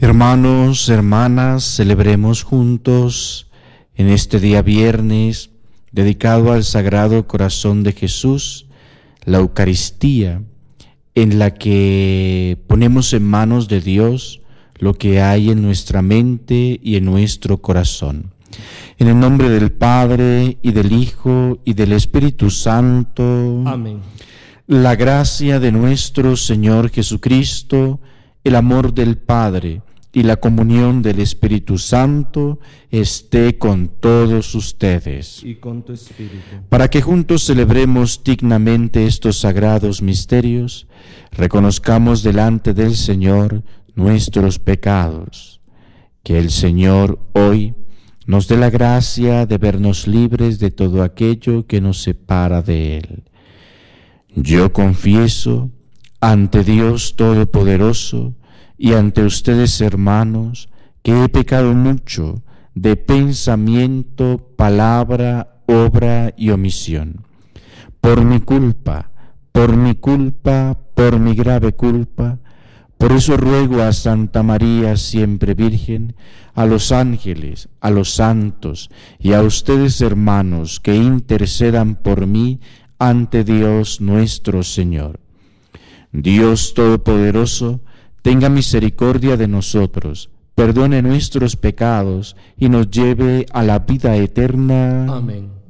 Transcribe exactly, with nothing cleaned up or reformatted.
Hermanos, hermanas, celebremos juntos en este día viernes, dedicado al Sagrado Corazón de Jesús, la Eucaristía, en la que ponemos en manos de Dios lo que hay en nuestra mente y en nuestro corazón. En el nombre del Padre, y del Hijo, y del Espíritu Santo. Amén. La gracia de nuestro Señor Jesucristo, el amor del Padre y la comunión del Espíritu Santo esté con todos ustedes. Y con tu espíritu. Para que juntos celebremos dignamente estos sagrados misterios, reconozcamos delante del Señor nuestros pecados. Que el Señor hoy nos dé la gracia de vernos libres de todo aquello que nos separa de Él. Yo confieso ante Dios Todopoderoso y ante ustedes, hermanos, que he pecado mucho de pensamiento, palabra, obra y omisión. Por mi culpa, por mi culpa, por mi grave culpa. Por eso ruego a Santa María, siempre Virgen, a los ángeles, a los santos y a ustedes, hermanos, que intercedan por mí ante Dios nuestro Señor. Dios Todopoderoso, tenga misericordia de nosotros, perdone nuestros pecados y nos lleve a la vida eterna. Amén.